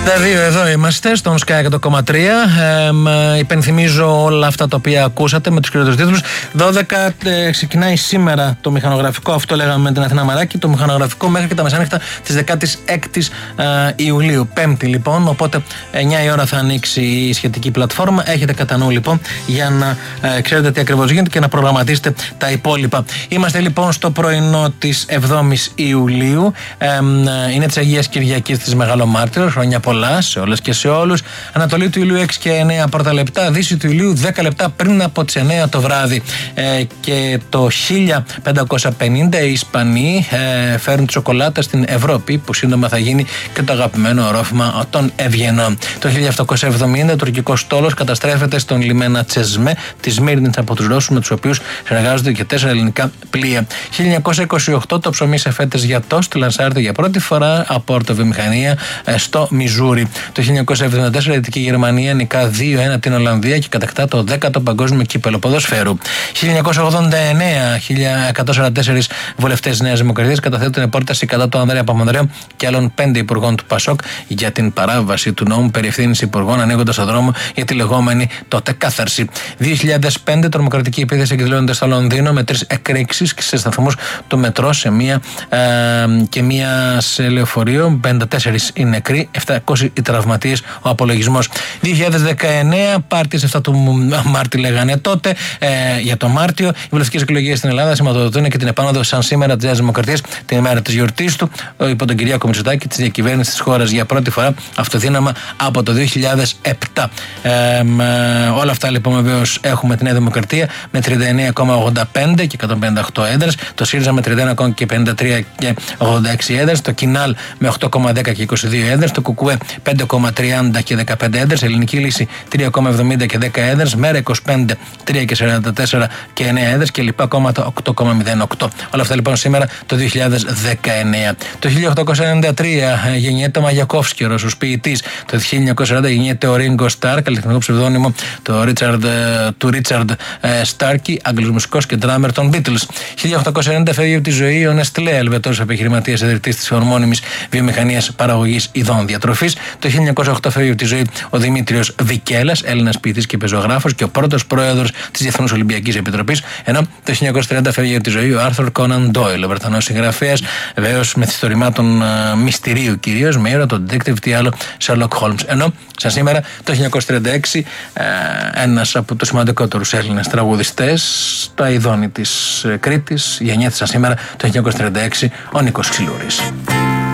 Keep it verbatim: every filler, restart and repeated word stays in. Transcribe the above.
Τα δύο εδώ είμαστε στον Sky εκατό κόμμα τρία. Ε, υπενθυμίζω όλα αυτά τα οποία ακούσατε με τους κυριότερους τίτλους. δώδεκα ε, ξεκινάει σήμερα το μηχανογραφικό, αυτό λέγαμε με την Αθηνά Μαράκη, το μηχανογραφικό μέχρι και τα μεσάνυχτα της δεκαέξι ε, Ιουλίου. Πέμπτη λοιπόν, οπότε εννιά η ώρα θα ανοίξει η σχετική πλατφόρμα. Έχετε κατά νου λοιπόν για να ε, ξέρετε τι ακριβώς γίνεται και να προγραμματίσετε τα υπόλοιπα. Είμαστε λοιπόν στο πρωινό της εβδόμης Ιουλίου. Ε, ε, είναι της Αγίας Κυριακής της Μεγαλομάρτυρος. Χρόνια πολλά σε όλες και σε όλους. Ανατολή του Ηλίου έξι και εννέα πρώτα λεπτά, Δύση του Ηλίου δέκα λεπτά πριν από τις εννέα το βράδυ. Ε, και το χίλια πεντακόσια πενήντα οι Ισπανοί ε, φέρουν τη σοκολάτα στην Ευρώπη, που σύντομα θα γίνει και το αγαπημένο ορόφημα των Ευγενών. Το χίλια επτακόσια εβδομήντα τουρκικός στόλος καταστρέφεται στον λιμένα Τσεσμέ της Μύρνης από τους Ρώσους, με τους οποίους συνεργάζονται και τέσσερα ελληνικά πλοία. χίλια εννιακόσια είκοσι οκτώ το ψωμί σε φέτες για τόστ λανσάρεται για πρώτη φορά από ορτοβιομηχανία ε, στο Μιζούρι. Το χίλια εννιακόσια εβδομήντα τέσσερα η Δυτική Γερμανία νικά δύο ένα την Ολλανδία και κατακτά το δέκατο παγκόσμιο κύπελο ποδοσφαίρου. χίλια εννιακόσια ογδόντα εννέα χίλια εκατόν σαράντα τέσσερα βουλευτές της Νέας Δημοκρατίας καταθέτουν επόρταση κατά του Ανδρέα Παπανδρέου και άλλων πέντε υπουργών του Πασόκ για την παράβαση του νόμου περί ευθύνης υπουργών, ανοίγοντας τον δρόμο για τη λεγόμενη τότε κάθαρση. δύο χιλιάδες πέντε τρομοκρατική επίθεση εκδηλώνεται στο Λονδίνο με τρεις εκρήξεις σε σταθμούς του μετρό σε μία, ε, και μία σε λεωφορείο. πενήντα τέσσερα οι νεκροί, επτακόσιοι οι τραυματίες, ο απολογισμός. δύο χιλιάδες δεκαεννέα, πάρτι εφτά του Μάρτη λέγανε τότε, ε, για το Μάρτιο. Οι βουλευτικές εκλογές στην Ελλάδα σηματοδοτούν και την επάνωδο σαν σήμερα της Νέας Δημοκρατίας, την ημέρα της γιορτής του, υπό τον Κυριάκο Μητσοτάκη, της διακυβέρνησης της χώρας για πρώτη φορά αυτοδύναμα από το δύο χιλιάδες επτά. Ε, ε, όλα αυτά λοιπόν βεβαίως έχουμε τη Νέα Δημοκρατία με τριάντα εννέα κόμμα ογδόντα πέντε και εκατόν πενήντα οκτώ έδρες, το ΣΥΡΙΖΑ με τριάντα ένα κόμμα πενήντα τρία και ογδόντα έξι έδρες, το ΚΙΝΑΛ με οκτώ κόμμα δέκα και είκοσι δύο έδρες, το ΚΚΕ πέντε κόμμα τριάντα και δεκαπέντε έδρες, Ελληνική Λύση τρία κόμμα εβδομήντα και δέκα έδρες, ΜΕΡΑ είκοσι πέντε τρία και σαράντα τέσσερα και εννέα έδρες και λοιπά κόμματα οκτώ κόμμα μηδέν οκτώ. Όλα αυτά λοιπόν σήμερα το δύο χιλιάδες δεκαεννέα. Το χίλια οκτακόσια ενενήντα τρία γεννιέται ο Μαγιακόφσκι, ο Ρώσος ποιητής. Το χίλια εννιακόσια σαράντα γεννιέται ο Ρίγκο Σταρ, καλλιτεχνικό ψευδόνυμο το Richard, του Ρίτσαρντ Στάρκι, Άγγλος μουσικός και ντράμερ των Beatles. χίλια οκτακόσια ενενήντα φεύγει από τη ζωή ο Νεστλέ, Ελβετός επιχειρηματίας ιδρυτής της ορμόνιμης βιομηχανίας παραγωγής ειδών διατροφής. Το χίλια εννιακόσια οκτώ φεύγει από τη ζωή ο Δημήτριος Βικέλας, Έλληνας ποιητής και πεζογράφος και ο πρώτος πρόεδρος της Διεθνούς Ολυμπιακής Επιτροπής. Ενώ το χίλια εννιακόσια τριάντα φεύγει από τη ζωή ο Άρθουρ Κόναν Ντόιλ, ο Βρετανός συγγραφέας, βεβαίως μυθιστορημάτων uh, μυστηρίου κυρίως, με ήρωα τον detective τι άλλο Sherlock Holmes. Ενώ σαν σήμερα το χίλια εννιακόσια τριάντα έξι uh, ένας από τους σημαντικότερους Έλληνες τραγουδιστές, το αηδόνι της Κρήτης, γεννιέται σαν σήμερα το χίλια εννιακόσια τριάντα έξι ο Νίκος Ξυλούρης.